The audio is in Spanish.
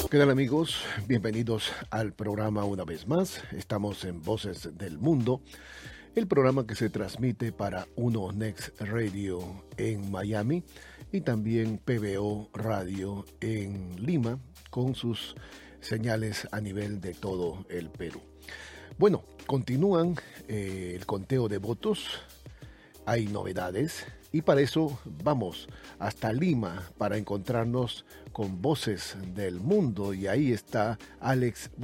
¿Qué tal amigos? Bienvenidos al programa una vez más. Estamos en Voces del Mundo, el programa que se transmite para Uno Next Radio en Miami y también PBO Radio en Lima con sus señales a nivel de todo el Perú. Bueno, continúan el conteo de votos, hay novedades y para eso vamos hasta Lima para encontrarnos con Voces del Mundo y ahí está Alex